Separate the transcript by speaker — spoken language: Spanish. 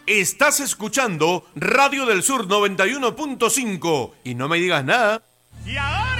Speaker 1: Estás escuchando Radio del Sur 91.5 y no me digas nada.
Speaker 2: Y ahora